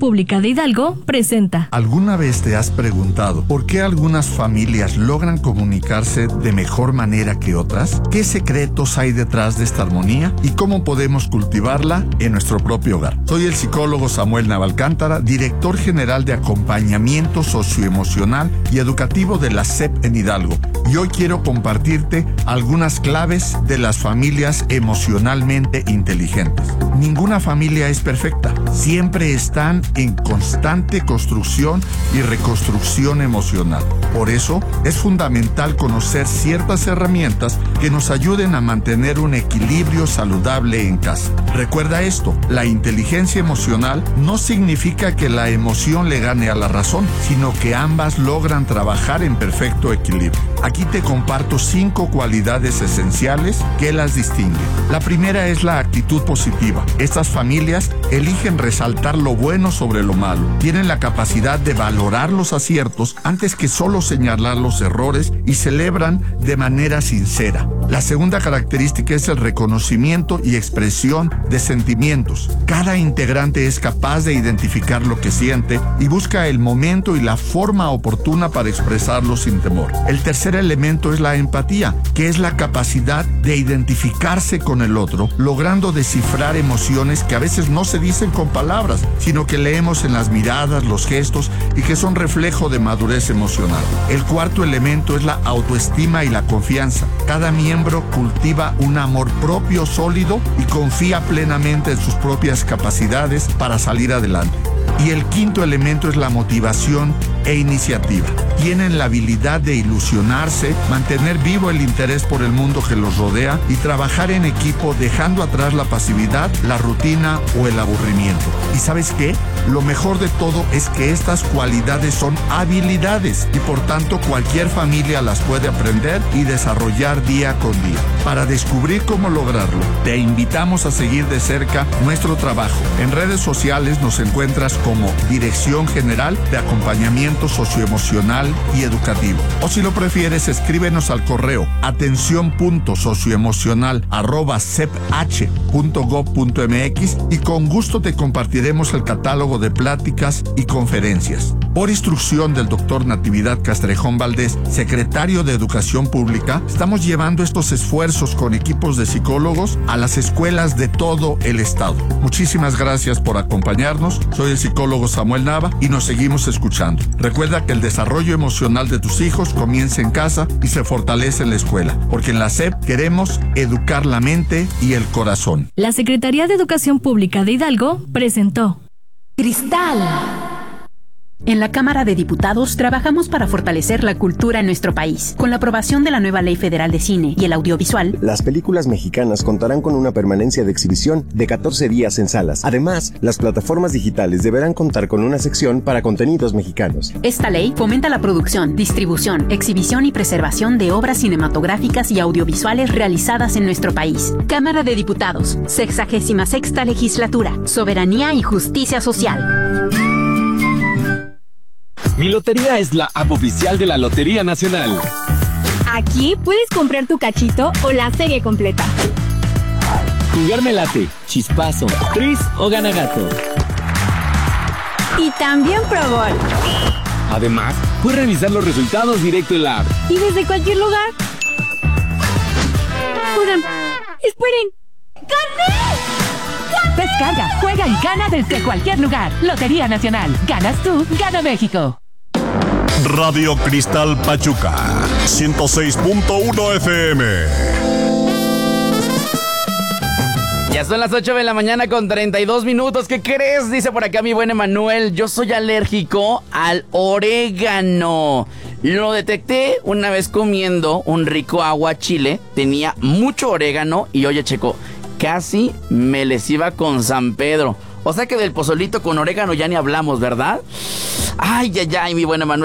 Pública de Hidalgo presenta. ¿Alguna vez te has preguntado por qué algunas familias logran comunicarse de mejor manera que otras? ¿Qué secretos hay detrás de esta armonía? ¿Y cómo podemos cultivarla en nuestro propio hogar? Soy el psicólogo Samuel Navalcántara, director general de acompañamiento socioemocional y educativo de la SEP en Hidalgo. Y hoy quiero compartirte algunas claves de las familias emocionalmente inteligentes. Ninguna familia es perfecta. Siempre están en constante construcción y reconstrucción emocional. Por eso es fundamental conocer ciertas herramientas que nos ayuden a mantener un equilibrio saludable en casa. Recuerda esto, la inteligencia emocional no significa que la emoción le gane a la razón, sino que ambas logran trabajar en perfecto equilibrio. Aquí te comparto 5 cualidades esenciales que las distinguen. La primera es la actitud positiva. Estas familias eligen resaltar lo bueno sobre lo malo. Tienen la capacidad de valorar los aciertos antes que solo señalar los errores y celebran de manera sincera. La segunda característica es el reconocimiento y expresión de sentimientos. Cada integrante es capaz de identificar lo que siente y busca el momento y la forma oportuna para expresarlo sin temor. El tercer elemento es la empatía, que es la capacidad de identificarse con el otro, logrando descifrar emociones que a veces no se dicen con palabras, sino que leemos en las miradas, los gestos y que son reflejo de madurez emocional. El cuarto elemento es la autoestima y la confianza. Cada miembro cultiva un amor propio sólido y confía plenamente en sus propias capacidades para salir adelante. Y el quinto elemento es la motivación e iniciativa. Tienen la habilidad de ilusionarse, mantener vivo el interés por el mundo que los rodea y trabajar en equipo dejando atrás la pasividad, la rutina o el aburrimiento. ¿Y sabes qué? Lo mejor de todo es que estas cualidades son habilidades y por tanto cualquier familia las puede aprender y desarrollar día con día. Para descubrir cómo lograrlo, te invitamos a seguir de cerca nuestro trabajo. En redes sociales nos encuentras como Dirección General de Acompañamiento Socioemocional y Educativo. O si lo prefieres, escríbenos al correo atención.socioemocional@seph.gov.mx y con gusto te compartiremos el catálogo de pláticas y conferencias. Por instrucción del Dr. Natividad Castrejón Valdés, secretario de Educación Pública, estamos llevando estos esfuerzos con equipos de psicólogos a las escuelas de todo el estado. Muchísimas gracias por acompañarnos. Soy el psicólogo Samuel Nava y nos seguimos escuchando. Recuerda que el desarrollo emocional de tus hijos comienza en casa y se fortalece en la escuela, porque en la SEP queremos educar la mente y el corazón. La Secretaría de Educación Pública de Hidalgo presentó Cristal. En la Cámara de Diputados trabajamos para fortalecer la cultura en nuestro país. Con la aprobación de la nueva Ley Federal de Cine y el Audiovisual, las películas mexicanas contarán con una permanencia de exhibición de 14 días en salas. Además, las plataformas digitales deberán contar con una sección para contenidos mexicanos. Esta ley fomenta la producción, distribución, exhibición y preservación de obras cinematográficas y audiovisuales realizadas en nuestro país. Cámara de Diputados, 66ª Legislatura, Soberanía y Justicia Social. Mi Lotería es la app oficial de la Lotería Nacional. Aquí puedes comprar tu cachito o la serie completa. Jugar me late, chispazo, tris o ganagato. Y también Pro Bowl. Además, puedes revisar los resultados directo en la app. Y desde cualquier lugar. Oigan, esperen. ¡Gané! Descarga, juega y gana desde cualquier lugar. Lotería Nacional. Ganas tú, gana México. Radio Cristal Pachuca, 106.1 FM. Ya son las 8 de la mañana con 32 minutos. ¿Qué crees? Dice por acá mi buen Emanuel. Yo soy alérgico al orégano. Lo detecté una vez comiendo un rico aguachile. Tenía mucho orégano y oye, Checo, casi me les iba con San Pedro. O sea que del pozolito con orégano ya ni hablamos, ¿verdad? Ay, mi buen Emanuel.